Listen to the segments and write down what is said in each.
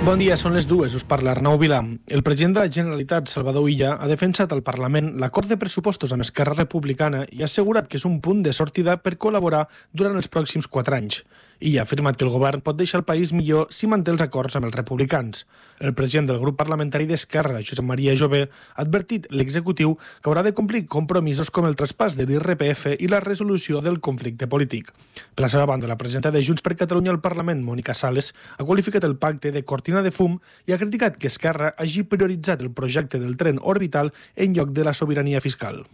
Bon dia, són les dues, us parla Arnau Vilà. El president de la Generalitat, Salvador Illa, ha defensat al Parlament l'acord de pressupostos amb Esquerra Republicana i ha assegurat que és un punt de sortida per col·laborar durant els pròxims 4 anys. Illa ha afirmat que el govern pot deixar el país millor si manté els acords amb els republicans. El president del grup parlamentari d'Esquerra, Josep Maria Jové, ha advertit l'executiu que haurà de complir compromisos com el traspàs de l'IRPF i la resolució del conflicte polític. Per la seva banda, la presidenta de Junts per Catalunya al Parlament, Mònica Sales, ha qualificat el pacte de cortina de fum i ha criticat que Esquerra hagi prioritzat el projecte del tren orbital en lloc de la sobirania fiscal.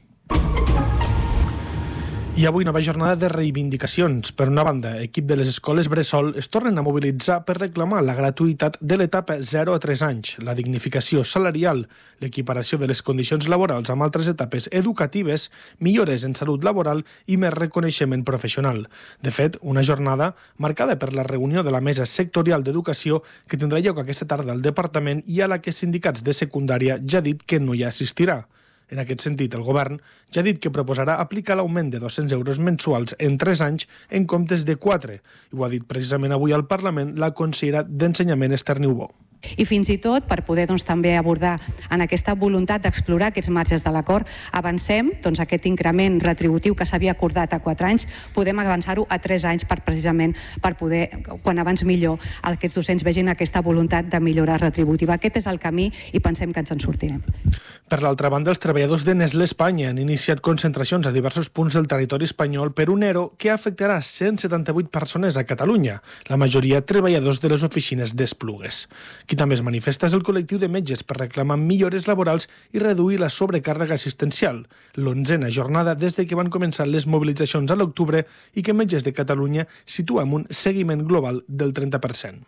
I avui nova jornada de reivindicacions. Per una banda, equip de les escoles bressol es tornen a mobilitzar per reclamar la gratuïtat de l'etapa 0 a 3 anys, la dignificació salarial, l'equiparació de les condicions laborals amb altres etapes educatives, millores en salut laboral i més reconeixement professional. De fet, una jornada marcada per la reunió de la Mesa Sectorial d'Educació que tindrà lloc aquesta tarda al Departament i a la que sindicats de secundària ja ha dit que no hi assistirà. En aquest sentit, el govern ja ha dit que proposarà aplicar l'augment de 200 euros mensuals en 3 anys en comptes de 4. I ho ha dit precisament avui al Parlament la consellera d'Ensenyament, Esther Niubó. I fins i tot, per poder també abordar en aquesta voluntat d'explorar aquests marges de l'acord, avancem aquest increment retributiu que s'havia acordat a 4 anys, podem avançar-ho a 3 anys precisament per poder, quan abans millor, aquests docents vegin aquesta voluntat de millora retributiva. Aquest és el camí i pensem que ens en sortirem. Per l'altra banda, els treballadors de Nestlé Espanya han iniciat concentracions a diversos punts del territori espanyol per un ERO que afectarà 178 persones a Catalunya, la majoria treballadors de les oficines d'Esplugues. Qui també es manifesta és el col·lectiu de metges per reclamar millores laborals i reduir la sobrecàrrega assistencial, l'11a jornada des de que van començar les mobilitzacions a l'octubre i que Metges de Catalunya situa amb un seguiment global del 30%.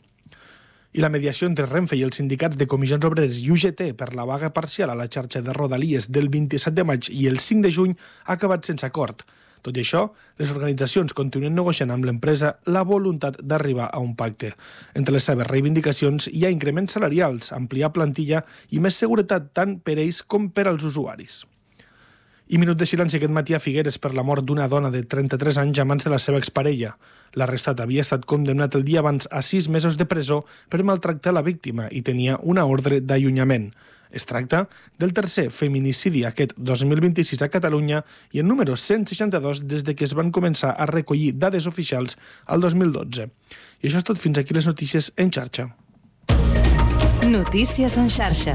I la mediació entre Renfe i els sindicats de comissions obreres i UGT per la vaga parcial a la xarxa de Rodalies del 27 de maig i el 5 de juny ha acabat sense acord. Tot i això, les organitzacions continuen negociant amb l'empresa la voluntat d'arribar a un pacte. Entre les seves reivindicacions hi ha increments salarials, ampliar plantilla i més seguretat tant per ells com per als usuaris. I minut de silenci aquest matí a Figueres per la mort d'una dona de 33 anys a mans de la seva exparella. L'arrestat havia estat condemnat el dia abans a 6 mesos de presó per maltractar la víctima i tenia una ordre d'allunyament. Es tracta del tercer feminicidi aquest 2026 a Catalunya i el número 162 des de que es van començar a recollir dades oficials al 2012. I això és tot, fins aquí les notícies en xarxa. Notícies en xarxa.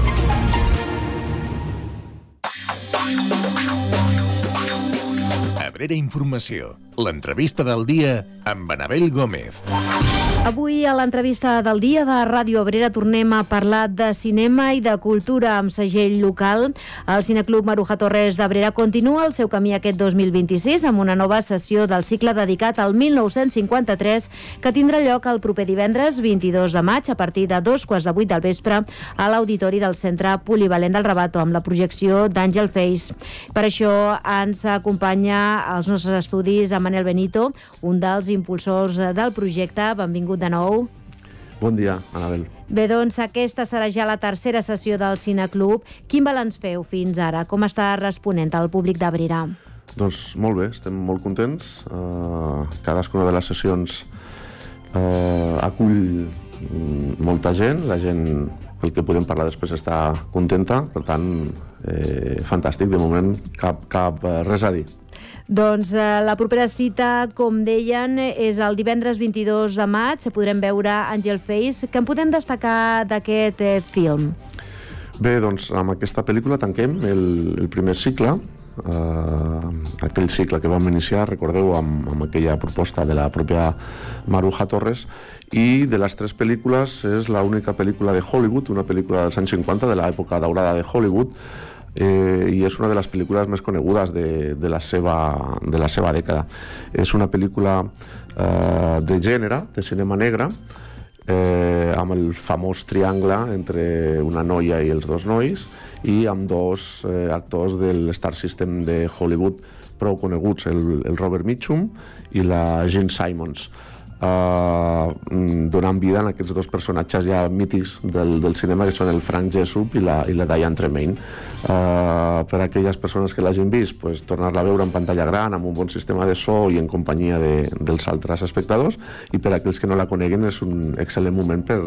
Abrera Informació, l'entrevista del dia amb Anabel Gómez. Avui a l'entrevista del dia de Ràdio Abrera tornem a parlar de cinema i de cultura amb segell local. El Cineclub Maruja Torres d'Abrera continua el seu camí aquest 2026 amb una nova sessió del cicle dedicat al 1953 que tindrà lloc el proper divendres 22 de maig a partir de 2:15 del vespre a l'auditori del Centre Polivalent del Rabato amb la projecció d'Àngel Face. Per això ens acompanya als nostres estudis a Manel Benito, un dels impulsors del projecte. Benvingut de nou. Bon dia, Anabel. Bé, doncs aquesta serà ja la tercera sessió del Cineclub. Quin balanç feu fins ara? Com està responent el públic d'Abrera? Doncs molt bé, estem molt contents. Cadascuna de les sessions acull molta gent. La gent, pel que podem parlar després, està contenta. Per tant, fantàstic. De moment, cap res a dir. Doncs la propera cita, com deien, és el divendres 22 de maig. Podrem veure Angel Face. Què en podem destacar d'aquest film? Bé, doncs amb aquesta pel·lícula tanquem el primer cicle. Aquell cicle que vam iniciar, recordeu, amb aquella proposta de la pròpia Maruja Torres, i de les 3 pel·lícules és l'única pel·lícula de Hollywood, una pel·lícula dels anys 50, de l'època daurada de Hollywood, i és una de les pel·lícules més conegudes de la seva dècada. És una pel·lícula de gènere, de cinema negre, amb el famós triangle entre una noia i els 2 nois i amb 2 actors del Star System de Hollywood prou coneguts, el Robert Mitchum i la Gene Simmons. Donant vida a aquests 2 personatges ja mítics del cinema, que són el Frank Jessup i la Diane Tremaine. Per a aquelles persones que l'hagin vist, tornar-la a veure en pantalla gran, amb un bon sistema de so i en companyia dels altres espectadors, i per a aquells que no la coneguen és un excel·lent moment per